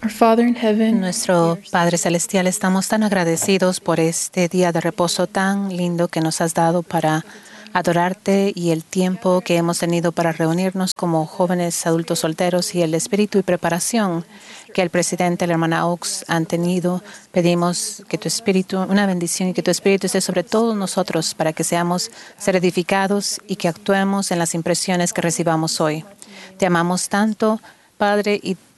Our Father in heaven, Nuestro Padre Celestial, estamos tan agradecidos por este día de reposo tan lindo que nos has dado para adorarte y el tiempo que hemos tenido para reunirnos como jóvenes adultos solteros y el espíritu y preparación que el presidente y la hermana Oaks han tenido. Pedimos que tu espíritu, una bendición y que tu espíritu esté sobre todos nosotros para que seamos ser edificados y que actuemos en las impresiones que recibamos hoy. Te amamos tanto, Padre, y